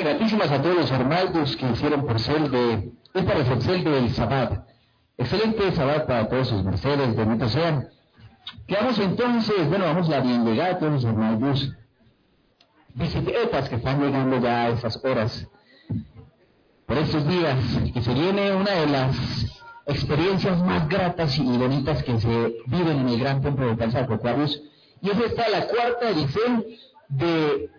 Gratísimas a todos los hermanos que hicieron por ser de esta recepción del Sabbat. Excelente Sabbat para todos sus mercedes, benditos sean. Quedamos entonces, vamos a la bienvenida a todos los hermanos visitetas que están llegando ya a estas horas, por estos días, que se viene una de las experiencias más gratas y bonitas que se viven en el gran templo de Quetzalcóatl, y es esta la cuarta edición de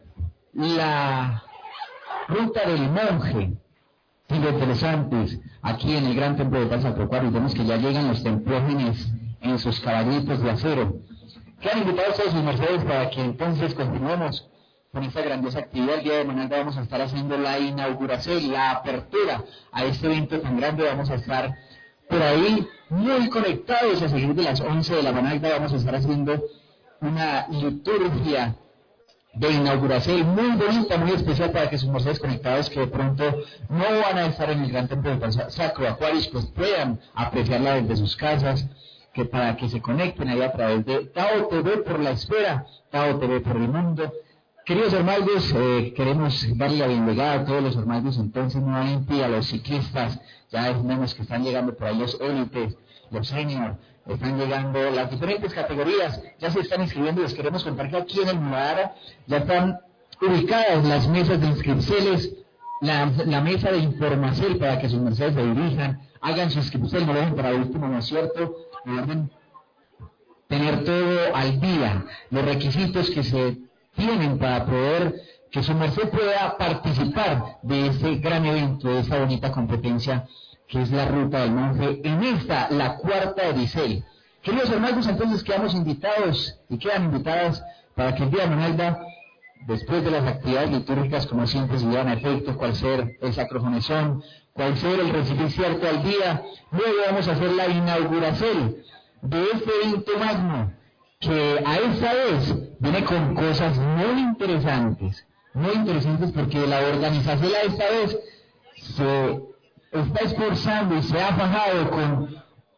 la Ruta del Monje. Y lo interesante es, aquí en el gran templo de Quetzalcóatl vemos que ya llegan los templógenes en sus caballitos de acero, que han invitado a todos sus mercedes para que entonces continuemos con esta grandiosa actividad. El día de mañana vamos a estar haciendo la inauguración, la apertura a este evento tan grande. Vamos a estar por ahí muy conectados a seguir de las 11 de la mañana. Vamos a estar haciendo una liturgia de inauguración muy bonita, muy especial para que sus mercedes conectados que de pronto no van a estar en el gran templo de Quetzalcóatl, pues puedan apreciarla desde sus casas, que para que se conecten ahí a través de Tao TV por la esfera, Tao TV por el mundo. Queridos hermanos, queremos darle la bienvenida a todos los hermanos entonces nuevamente, a los ciclistas. Ya vemos que están llegando por ahí los élites, los senior, están llegando las diferentes categorías, ya se están inscribiendo. Les queremos contar que aquí en el Muladhara ya están ubicadas las mesas de inscripciones, la mesa de información para que sus mercedes se dirijan, hagan su inscripción, no lo dejen para último, ¿no es cierto? Deben tener todo al día, los requisitos que se tienen para poder que su merced pueda participar de este gran evento, de esta bonita competencia que es la Ruta del Monje, en esta, la cuarta edición. Queridos hermanos, entonces quedamos invitados y quedan invitadas para que el día de mañana, después de las actividades litúrgicas, como siempre se llevan a efecto, cuál ser el sacrofonezón, cuál ser el recibir cierto al día, luego vamos a hacer la inauguración de este evento magno, que a esta vez viene con cosas muy interesantes porque la organización a esta vez se está esforzando y se ha fajado con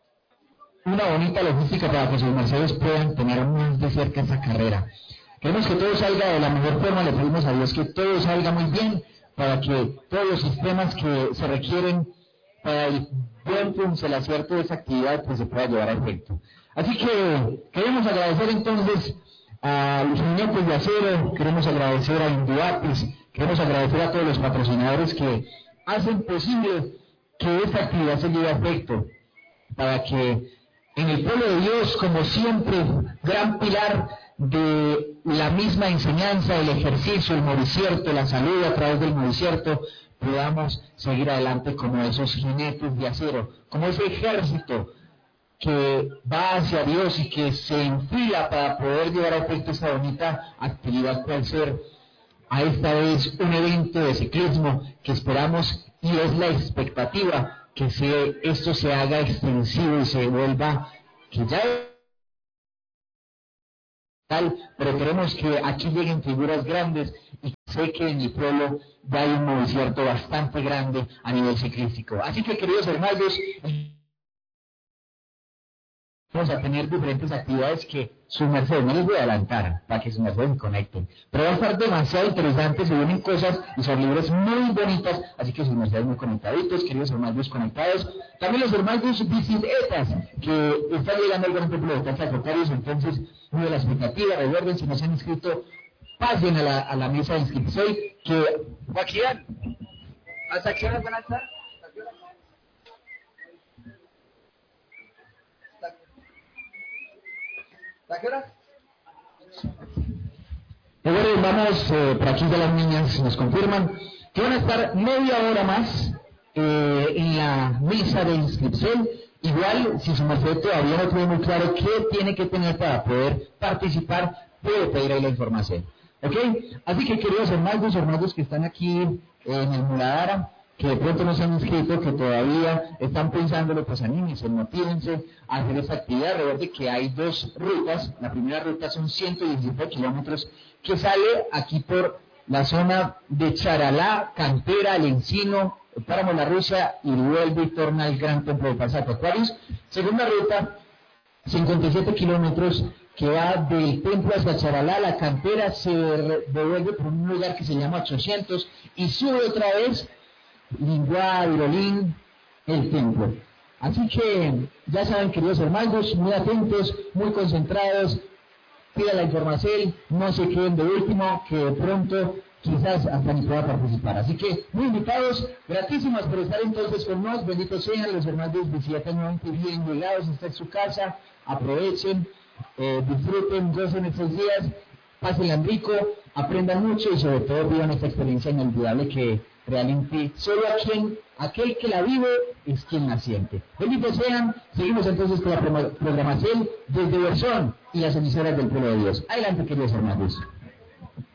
una bonita logística para que sus mercedes puedan tener más de cerca esa carrera. Queremos que todo salga de la mejor forma, le pedimos a Dios que todo salga muy bien para que todos los sistemas que se requieren para el buen funcionamiento de esa actividad pues se pueda llevar a efecto. Así que queremos agradecer entonces a los jinetes de acero, queremos agradecer a Induatis, queremos agradecer a todos los patrocinadores que hacen posible que esta actividad se lleve a efecto, para que en el pueblo de Dios, como siempre, gran pilar de la misma enseñanza, el ejercicio, el movicierto, la salud a través del movicierto, podamos seguir adelante como esos jinetes de acero, como ese ejército que va hacia Dios y que se enfila para poder llevar a efecto esta bonita actividad, cual ser a esta vez un evento de ciclismo que esperamos y es la expectativa que esto se haga extensivo y se vuelva, que ya tal, pero queremos que aquí lleguen figuras grandes y sé que en mi pueblo ya hay un movimiento bastante grande a nivel ciclístico. Así que queridos hermanos, vamos a tener diferentes actividades que sus mercedes, no les voy a adelantar para que sus mercedes se conecten, pero va a estar demasiado interesante, se vienen cosas y son libros muy bonitas, así que sus mercedes muy conectaditos, queridos hermanos conectados. También los hermanos visitetas que están llegando al gran templo de Quetzalcóatl, entonces muy de la expectativa. Recuerden, si no se han inscrito, pasen a la mesa de inscripción, que Joaquín, ¿hasta qué hora van a estar? ¿A qué hora? Bueno, vamos, por aquí ya las niñas nos confirman que van a estar media hora más en la mesa de inscripción. Igual, si su merced todavía no tiene muy claro qué tiene que tener para poder participar, puede pedir ahí la información. ¿Ok? Así que queridos hermanos que están aquí en el Muladhara, que de pronto no se han inscrito, que todavía están pensándolo, pues anímense, motívense a hacer esta actividad. Recuerde que hay dos rutas. La primera ruta son 117 kilómetros que sale aquí por la zona de Charalá, Cantera, El Encino, Páramo La Rusia y vuelve y torna al gran templo de Quetzalcóatl. Segunda ruta, 57 kilómetros que va del templo hacia Charalá, la cantera se devuelve por un lugar que se llama 800 y sube otra vez Linguá, Virolín, el templo. Así que ya saben, queridos hermanos, muy atentos, muy concentrados, pida la información, no se queden de último, que de pronto quizás hasta ni pueda participar. Así que muy invitados, gratísimas por estar entonces con nosotros, benditos sean los hermanos visitan nuevamente bien llegados, está en su casa, aprovechen, disfruten, gocen estos días, pásenla rico, aprendan mucho y sobre todo vivan esta experiencia inolvidable que realmente solo aquel que la vive es quien la siente. Benditos sean, seguimos entonces con la programación desde Berzón y las emisoras del pueblo de Dios. Adelante, queridos hermanos.